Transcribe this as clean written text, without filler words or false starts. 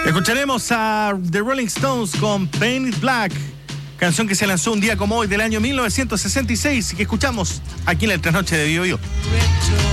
Escucharemos a The Rolling Stones con Paint It Black, canción que se lanzó un día como hoy del año 1966 y que escuchamos aquí en la trasnoche de Bio Bio.